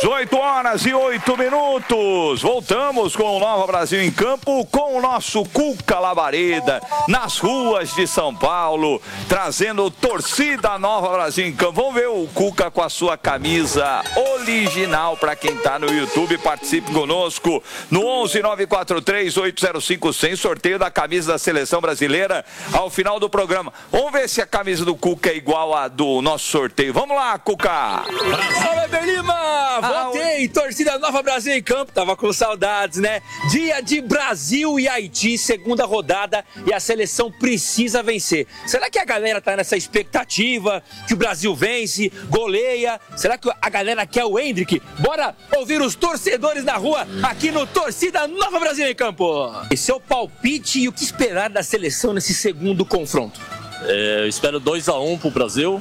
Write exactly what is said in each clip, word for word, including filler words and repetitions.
dezoito horas e oito minutos. Voltamos com o Nova Brasil em Campo com o nosso Cuca Labareda nas ruas de São Paulo, trazendo torcida Nova Brasil em Campo. Vamos ver o Cuca com a sua camisa original para quem tá no YouTube. Participe conosco no onze nove quatro três oito zero cinco cem, sorteio da camisa da Seleção Brasileira ao final do programa. Vamos ver se a camisa do Cuca é igual a do nosso sorteio. Vamos lá, Cuca! Fala, Weber Lima! Voltei! Torcida Nova Brasil em Campo. Tava com saudades, né? Dia de Brasil e Haiti, segunda rodada, e a seleção precisa vencer. Será que a galera tá nessa expectativa que o Brasil vence, goleia? Será que a galera quer o Endrick? Bora ouvir os torcedores na rua aqui no Torcida Nova Brasil em Campo. Esse é o palpite e o que esperar da seleção nesse segundo confronto? É, eu espero dois a um pro Brasil.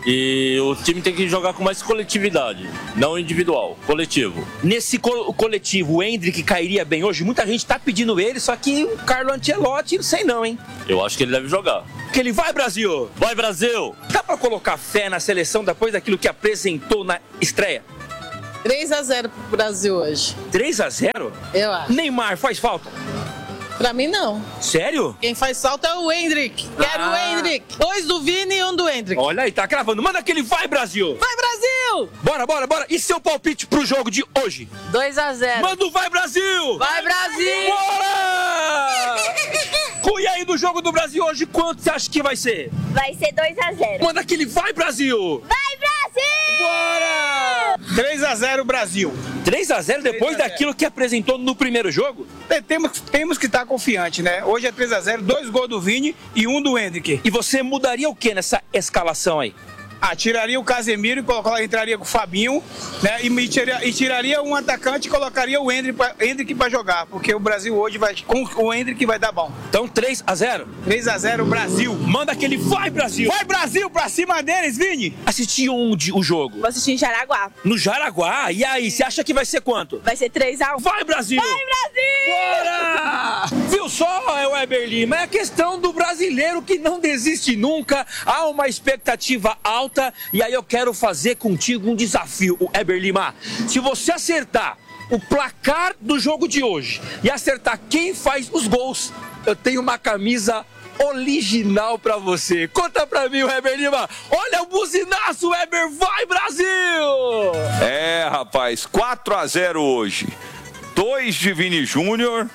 E o time tem que jogar com mais coletividade, não individual, coletivo. Nesse co coletivo, o Endrick cairia bem hoje? Muita gente tá pedindo ele, só que o Carlo Ancelotti, não sei não, hein? Eu acho que ele deve jogar. Que ele vai, Brasil! Vai, Brasil! Dá pra colocar fé na seleção depois daquilo que apresentou na estreia? três a zero pro Brasil hoje. três a zero? Eu acho. Neymar faz falta? Pra mim, não. Sério? Quem faz falta é o Endrick. Quero Ah. o Endrick. Dois do Vini e um do Endrick. Olha aí, tá cravando. Manda aquele vai, Brasil! Vai, Brasil! Bora, bora, bora. E seu palpite pro jogo de hoje? dois a zero. Manda o vai, Brasil! Vai, Brasil! Bora! E aí do jogo do Brasil hoje, quanto você acha que vai ser? Vai ser dois a zero. Manda aquele vai, Brasil! Vai, Brasil! Bora! três a zero Brasil. três a zero depois três a zero. daquilo que apresentou no primeiro jogo? Temos, temos que estar confiante, né? Hoje é três a zero, dois gols do Vini e um do Endrick. E você mudaria o que nessa escalação aí? Ah, tiraria o Casemiro e colocaria, entraria com o Fabinho, né? E, me tiraria, e tiraria um atacante e colocaria o Endrick para jogar, porque o Brasil hoje vai com o Endrick vai dar bom. Então três a zero? três a zero Brasil. Manda aquele vai, Brasil! Vai, Brasil, pra cima deles, Vini! Assistiu onde o jogo? Vou assistir em Jaraguá. No Jaraguá. E aí, você acha que vai ser quanto? Vai ser três a um. Vai, Brasil! Vai, Brasil! Bora! Viu só, é o Weber Lima? É a questão do brasileiro que não desiste nunca. Há uma expectativa alta. E aí eu quero fazer contigo um desafio, o Weber Lima. Se você acertar o placar do jogo de hoje e acertar quem faz os gols, eu tenho uma camisa original pra você. Conta pra mim, Weber Lima. Olha o buzinaço, Weber. Vai, Brasil! É, rapaz, quatro a zero hoje. Dois de Vini Júnior,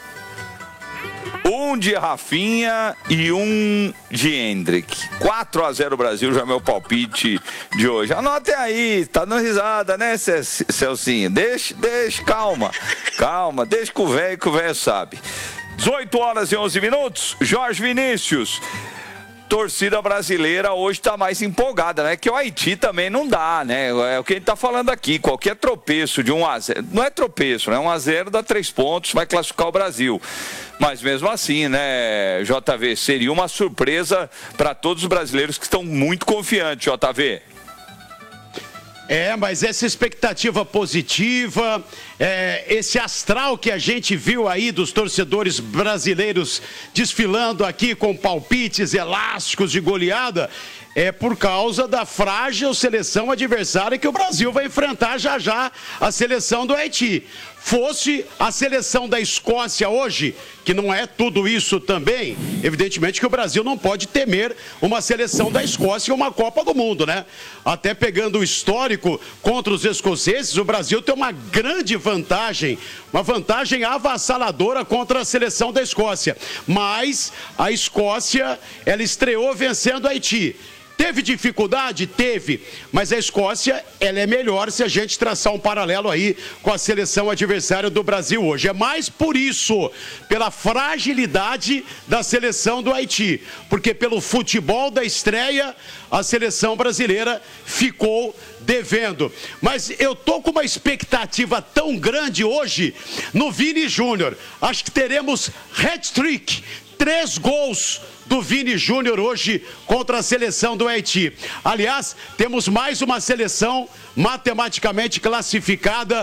um de Rafinha e um de Endrick. quatro a zero Brasil, já é meu palpite de hoje. Anotem aí, tá dando risada, né, Celcinho? Deixa, deixa, calma, calma, deixa com o velho, que o velho sabe. dezoito horas e onze minutos, Jorge Vinícius. Torcida brasileira hoje está mais empolgada, né? Que o Haiti também não dá, né? É o que a gente tá falando aqui. Qualquer tropeço de um a zero, não é tropeço, né? um a zero dá três pontos, vai classificar o Brasil. Mas mesmo assim, né, J V, seria uma surpresa para todos os brasileiros que estão muito confiantes, J V. É, mas essa expectativa positiva, é, esse astral que a gente viu aí dos torcedores brasileiros desfilando aqui com palpites elásticos de goleada, é por causa da frágil seleção adversária que o Brasil vai enfrentar já já, a seleção do Haiti. Fosse a seleção da Escócia hoje, que não é tudo isso também, evidentemente que o Brasil não pode temer uma seleção da Escócia em uma Copa do Mundo, né? Até pegando o histórico contra os escoceses, o Brasil tem uma grande vantagem, uma vantagem avassaladora contra a seleção da Escócia. Mas a Escócia, ela estreou vencendo o Haiti. Teve dificuldade? Teve, mas a Escócia, ela é melhor se a gente traçar um paralelo aí com a seleção adversária do Brasil hoje. É mais por isso, pela fragilidade da seleção do Haiti, porque pelo futebol da estreia, a seleção brasileira ficou devendo. Mas eu tô com uma expectativa tão grande hoje no Vini Júnior. Acho que teremos hat-trick, três gols do Vini Júnior hoje contra a seleção do Haiti. Aliás, temos mais uma seleção matematicamente classificada para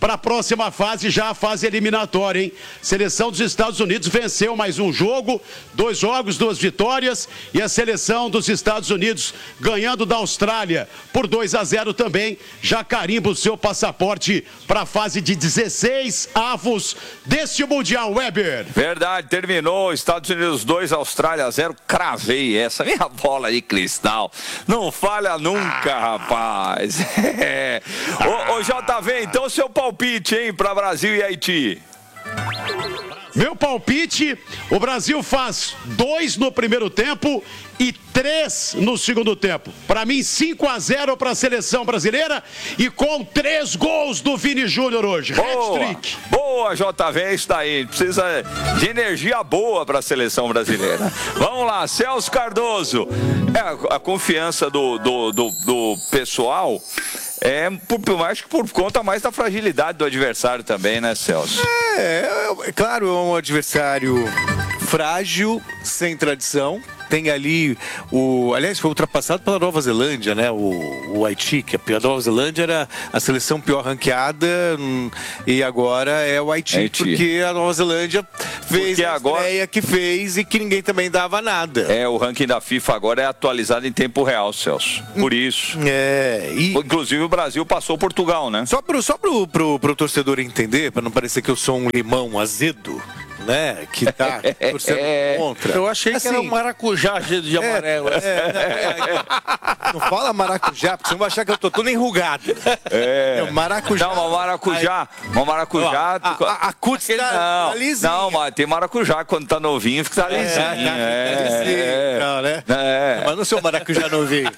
para a próxima fase, já a fase eliminatória, hein? Seleção dos Estados Unidos venceu mais um jogo, dois jogos, duas vitórias, e a seleção dos Estados Unidos ganhando da Austrália por dois a zero também, já carimba o seu passaporte para a fase de dezesseis avos deste Mundial, Weber. Verdade, terminou, Estados Unidos dois, Austrália zero, cravei essa, minha bola de cristal, não falha nunca, ah. rapaz. É. Ah. Ô, ô J V, então seu palpite, hein, para Brasil e Haiti. Meu palpite, o Brasil faz dois no primeiro tempo e três no segundo tempo. Para mim, cinco a zero para a seleção brasileira e com três gols do Vini Júnior hoje. Boa, boa, J V, é isso daí. Precisa de energia boa para a seleção brasileira. Vamos lá, Celso Cardoso. É, a, a confiança do, do, do, do pessoal é, por, por mais que por conta mais da fragilidade do adversário também, né, Celso? É, é, é claro, é um adversário frágil, sem tradição. Tem ali o... Aliás, foi ultrapassado pela Nova Zelândia, né? O, o Haiti, que a Nova Zelândia era a seleção pior ranqueada hum, e agora é o Haiti, Haiti, porque a Nova Zelândia fez porque a agora... estreia que fez e que ninguém também dava nada. É, o ranking da FIFA agora é atualizado em tempo real, Celso. Por isso. É. E... Inclusive o Brasil passou Portugal, né? Só pro, só pro, pro, pro torcedor entender, para não parecer que eu sou um limão azedo, né, que tá torcendo é, contra. Eu achei assim, que era um maracujá de amarelo. É, é, não, não fala maracujá, porque você não vai achar que eu tô todo enrugado. É. É maracujá. Não, uma maracujá. Uma maracujá. Ó, a, a, a cutis tá, não, tá lisinha. Não, mas tem maracujá quando tá novinho, fica tá lisinho. É, tá, é, tá lisinho. É, não, né? É. Mas não sou maracujá novinho.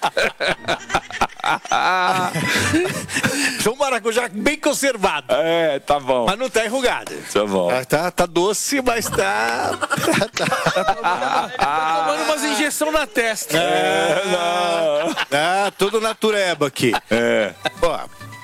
Sou um maracujá bem conservado. É, tá bom. Mas não tá enrugado. Tá bom. Tá, tá doce, mas tá. tá, tá, tá, tá, tá tomando umas injeções na testa. É, não. Tá tudo natureba aqui. É. Ó,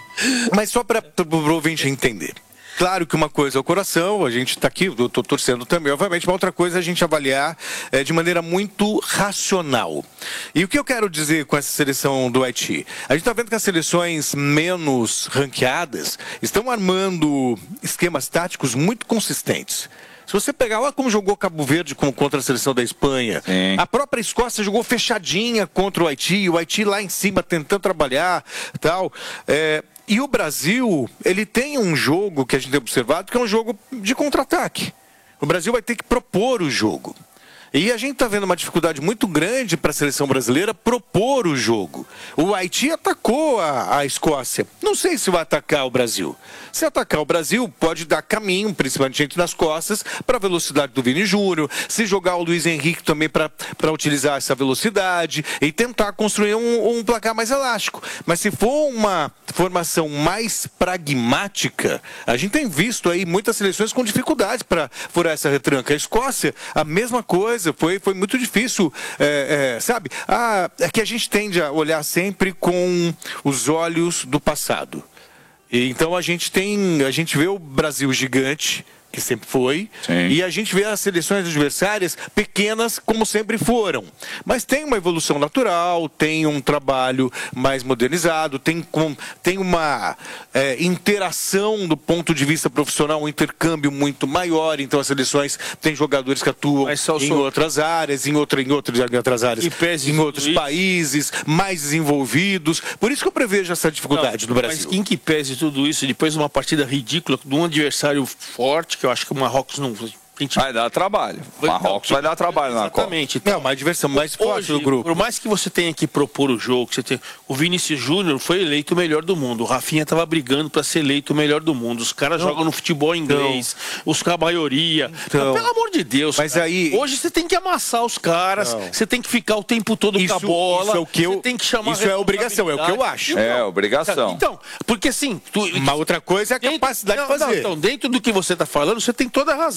mas só para o ouvinte entender. Claro que uma coisa é o coração, a gente está aqui, eu estou torcendo também, obviamente, mas outra coisa é a gente avaliar é, de maneira muito racional. E o que eu quero dizer com essa seleção do Haiti? A gente está vendo que as seleções menos ranqueadas estão armando esquemas táticos muito consistentes. Se você pegar, olha como jogou Cabo Verde contra a seleção da Espanha. Sim. A própria Escócia jogou fechadinha contra o Haiti, o Haiti lá em cima tentando trabalhar e tal. É, e o Brasil, ele tem um jogo que a gente tem observado, que é um jogo de contra-ataque. O Brasil vai ter que propor o jogo. E a gente está vendo uma dificuldade muito grande para a seleção brasileira propor o jogo. O Haiti atacou a, a Escócia. Não sei se vai atacar o Brasil. Se atacar o Brasil, pode dar caminho, principalmente gente nas costas, para a velocidade do Vini Júnior. Se jogar o Luiz Henrique também para utilizar essa velocidade e tentar construir um, um placar mais elástico. Mas se for uma formação mais pragmática, a gente tem visto aí muitas seleções com dificuldades para furar essa retranca. A Escócia, a mesma coisa. Foi, foi muito difícil, é, é, sabe? Ah, é que a gente tende a olhar sempre com os olhos do passado. E, então a gente tem, a gente vê o Brasil gigante, que sempre foi, sim, e a gente vê as seleções adversárias pequenas como sempre foram. Mas tem uma evolução natural, tem um trabalho mais modernizado, tem, com, tem uma é, interação do ponto de vista profissional, um intercâmbio muito maior, então as seleções têm jogadores que atuam em sou... outras áreas, em, outra, em, outras, em outras áreas, em outros isso. países, mais desenvolvidos. Por isso que eu prevejo essa dificuldade Não, do Brasil. Mas quem que pese tudo isso, depois de uma partida ridícula, de um adversário forte, que eu acho que o Marrocos não... Gente... Vai dar trabalho. O Marrocos vai dar trabalho na Copa. Exatamente. Então, é uma diversão mais forte do grupo. Por mais que você tenha que propor o jogo, que você tenha... o Vinícius Júnior foi eleito o melhor do mundo. O Rafinha estava brigando para ser eleito o melhor do mundo. Os caras não. jogam no futebol inglês, então... os com a maioria. Então... Então, pelo amor de Deus. Mas cara. aí... Hoje você tem que amassar os caras, não. você tem que ficar o tempo todo isso, com a bola. Isso é o que eu... Você tem que chamar isso é obrigação, é o que eu acho. É, obrigação. Então, porque assim... Tu... Uma outra coisa é a dentro... capacidade não, de fazer. Não, então, dentro do que você está falando, você tem toda a razão. Ah,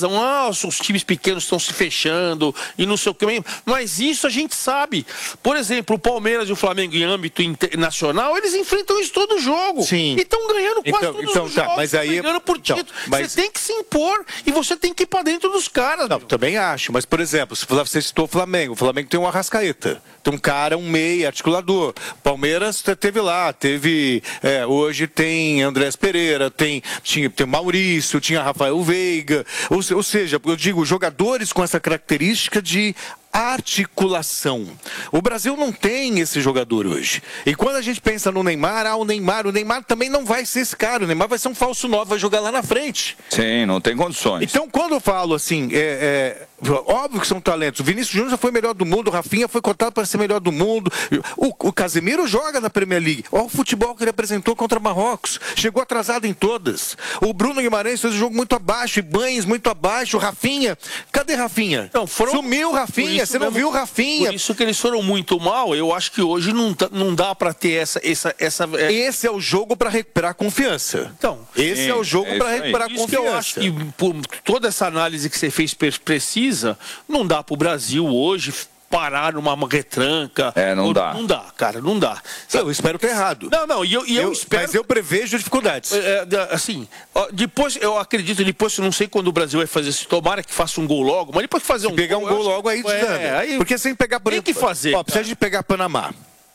ah, os, os times pequenos estão se fechando e não sei o que, mas isso a gente sabe. Por exemplo, o Palmeiras e o Flamengo em âmbito internacional, eles enfrentam isso todo jogo. Sim. E estão ganhando quase então, todos então, os tá, jogos, mas aí, ganhando por título. Então, mas... Você tem que se impor e você tem que ir pra dentro dos caras. Não, meu. também acho, mas por exemplo, se você citou o Flamengo, o Flamengo tem um Arrascaeta, tem um cara, um meia, articulador. Palmeiras teve lá, teve, é, hoje tem Andrés Pereira, tem, tinha, tem Maurício, tinha Rafael Veiga, ou, ou seja, eu digo, jogadores com essa característica de articulação. O Brasil não tem esse jogador hoje. E quando a gente pensa no Neymar, ah, o Neymar, o Neymar também não vai ser esse cara. O Neymar vai ser um falso nove, vai jogar lá na frente. Sim, não tem condições. Então, quando eu falo assim, é, é, óbvio que são talentos. O Vinícius Júnior já foi melhor do mundo, o Rafinha foi cotado para ser melhor do mundo. O, o Casemiro joga na Premier League. Olha o futebol que ele apresentou contra Marrocos. Chegou atrasado em todas. O Bruno Guimarães fez um jogo muito abaixo, Ibañez muito abaixo. O Rafinha, cadê Rafinha? Não, foram... Sumiu o Rafinha. Você não viu o Rafinha? Por isso que eles foram muito mal. Eu acho que hoje não, tá, não dá para ter essa, essa, essa. Esse é o jogo para recuperar a confiança. Então, esse sim, é o jogo é para isso aí. recuperar a isso confiança. que eu acho que por toda essa análise que você fez precisa, não dá para o Brasil hoje parar numa retranca. É, não ou, dá. Não dá, cara, não dá. Eu espero que é errado. Não, não, e eu, e eu, eu espero... Mas eu prevejo dificuldades. É, assim, ó, depois, eu acredito, depois, eu não sei quando o Brasil vai fazer isso, tomara que faça um gol logo, mas depois que fazer Se um pegar gol... um gol logo aí, é, aí porque sem pegar... Por tem que fazer. Ó, precisa de pegar Panamá.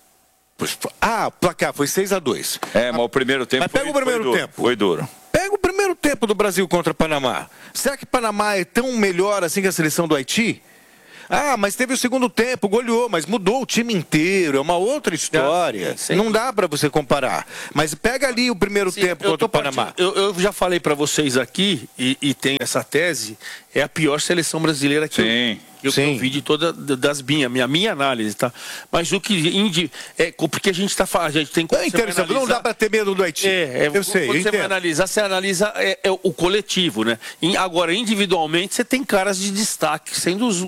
Ah, o placar foi seis a dois. É, mas o primeiro tempo Mas pega foi, o primeiro foi duro, tempo. Foi duro. Pega o primeiro tempo do Brasil contra Panamá. Será que Panamá é tão melhor assim que a seleção do Haiti? Ah, mas teve o segundo tempo, goleou, mas mudou o time inteiro, é uma outra história. Sim, não dá para você comparar. Mas pega ali o primeiro Sim, tempo contra o Panamá. Eu, eu já falei para vocês aqui, e, e tem essa tese, é a pior seleção brasileira que Sim. eu... Eu, eu vi de toda das minhas, minha, minha análise, tá? Mas o que indi, é porque a gente está falando, a gente tem É interessante, não dá para ter medo do Haiti. É, é eu sei, quando eu você entendo. vai analisar, você analisa é, é o coletivo, né? E agora, individualmente, você tem caras de destaque, sendo os.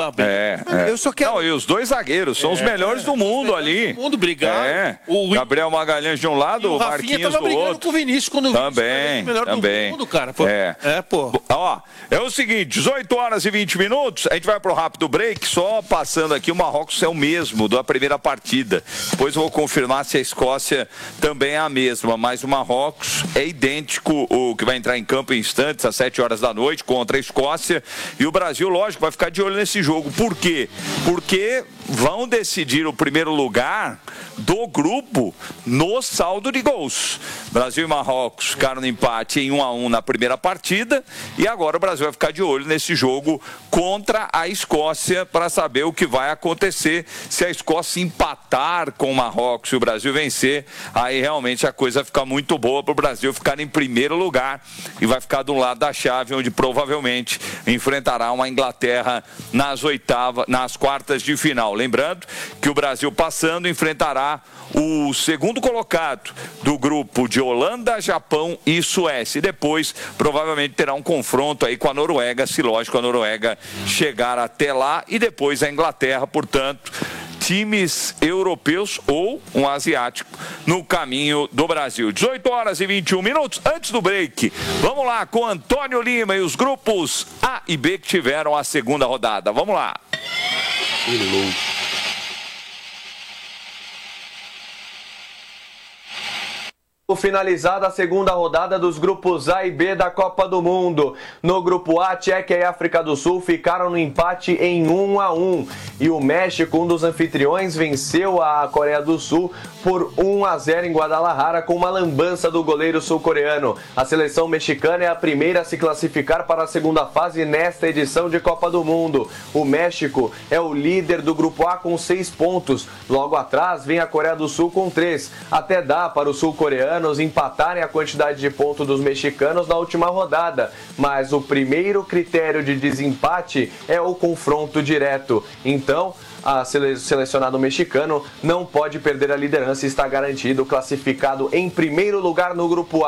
É, é. Eu só quero... Não, e os dois zagueiros são É, os melhores do mundo os melhores ali. do mundo, obrigado. É. O- Gabriel Magalhães de um lado, o o Rafinha Marquinhos tava do brigando outro. com o Vinícius quando o Vinícius Também, foi o melhor também. do mundo, cara. Pô. É. é, pô. Ó, é o seguinte, dezoito horas e vinte minutos, a gente vai pro rápido break, só passando aqui, o Marrocos é o mesmo da primeira partida. Depois eu vou confirmar se a Escócia também é a mesma, mas o Marrocos é idêntico, o que vai entrar em campo em instantes, às sete horas da noite, contra a Escócia. E o Brasil, lógico, vai ficar de olho nesse jogo. Por quê? Porque vão decidir o primeiro lugar do grupo no saldo de gols. Brasil e Marrocos ficaram no empate em um a um na primeira partida e agora o Brasil vai ficar de olho nesse jogo contra a Escócia para saber o que vai acontecer. Se a Escócia empatar com o Marrocos e o Brasil vencer, aí realmente a coisa fica muito boa para o Brasil ficar em primeiro lugar e vai ficar do lado da chave, onde provavelmente enfrentará uma Inglaterra nas oitavas, nas quartas de final. Lembrando que o Brasil passando enfrentará o segundo colocado do grupo de Holanda, Japão e Suécia. E depois provavelmente terá um confronto aí com a Noruega, se lógico a Noruega chegar até lá, e depois a Inglaterra. Portanto, times europeus ou um asiático no caminho do Brasil. dezoito horas e vinte e um minutos antes do break. Vamos lá com Antônio Lima e os grupos A e B que tiveram a segunda rodada. Vamos lá. Finalizada a segunda rodada dos grupos A e B da Copa do Mundo. No grupo A, Tchequia e África do Sul ficaram no empate em um a um. E o México, um dos anfitriões, venceu a Coreia do Sul por um a zero em Guadalajara com uma lambança do goleiro sul-coreano. A seleção mexicana é a primeira a se classificar para a segunda fase nesta edição de Copa do Mundo. O México é o líder do grupo A com seis pontos. Logo atrás vem a Coreia do Sul com três. Até dá para os sul-coreanos empatarem a quantidade de pontos dos mexicanos na última rodada, mas o primeiro critério de desempate é o confronto direto. Então, a sele- selecionado mexicano não pode perder a liderança e está garantido classificado em primeiro lugar no grupo A.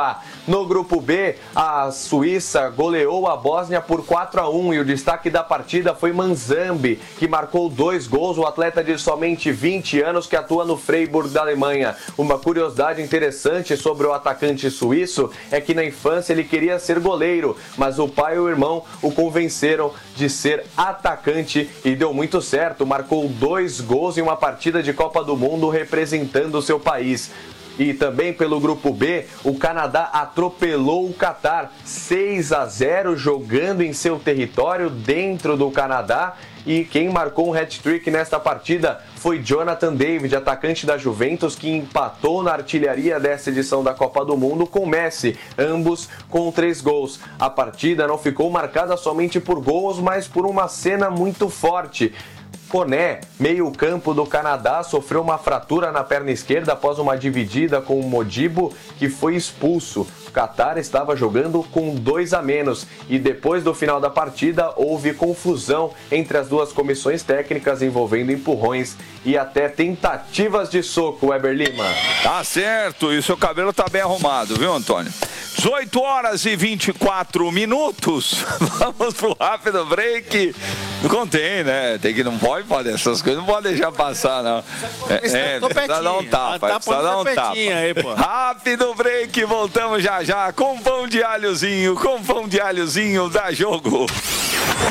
No grupo B, a Suíça goleou a Bósnia por quatro a um e o destaque da partida foi Manzambi, que marcou dois gols, o atleta de somente vinte anos que atua no Freiburg da Alemanha. Uma curiosidade interessante sobre o atacante suíço é que na infância ele queria ser goleiro, mas o pai e o irmão o convenceram de ser atacante e deu muito certo. Marcou dois gols em uma partida de Copa do Mundo representando o seu país. E também pelo grupo B, o Canadá atropelou o Catar seis a zero, jogando em seu território dentro do Canadá. E quem marcou um hat-trick nesta partida foi Jonathan David, atacante da Juventus, que empatou na artilharia dessa edição da Copa do Mundo com Messi, ambos com três gols. A partida não ficou marcada somente por gols, mas por uma cena muito forte. Koné, meio-campo do Canadá, sofreu uma fratura na perna esquerda após uma dividida com o Modibo, que foi expulso. O Catar estava jogando com dois a menos e depois do final da partida houve confusão entre as duas comissões técnicas envolvendo empurrões e até tentativas de soco, Weber Lima. Tá certo, e seu cabelo tá bem arrumado, viu, Antônio? dezoito horas e vinte e quatro minutos. Vamos pro rápido break. Não contém, né? Tem que não pode, pode essas coisas não pode deixar passar, não. É, é precisa dar um tapa, precisa dar um tapa. Aí, pô. Rápido break, voltamos já já com pão de alhozinho, com pão de alhozinho da Jogo.